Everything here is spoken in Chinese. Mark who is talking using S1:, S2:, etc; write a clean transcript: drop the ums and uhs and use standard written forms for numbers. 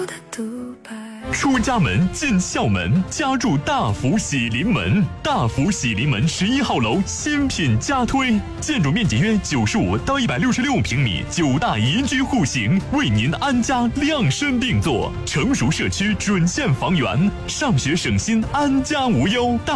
S1: 出家门进校门，家住大福喜临门。大福喜临门11号楼新品加推，建筑面积约95到166平米，9大宜居户型，为您安家量身定做。成熟社区准现房源，上学省心，安家无忧。